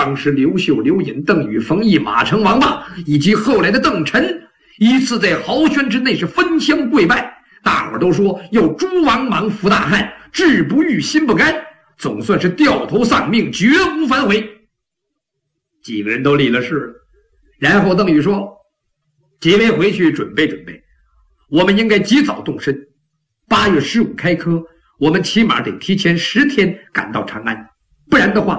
当时刘秀、刘隐、邓禹、冯异、马成、王霸以及后来的邓晨依次在豪轩之内是分香跪拜，大伙都说要诛王莽扶大汉，志不渝心不甘，总算是掉头丧命，绝无反悔。几个人都立了誓了。然后邓禹说，几位回去准备准备，我们应该及早动身，8月15开科，我们起码得提前10天赶到长安，不然的话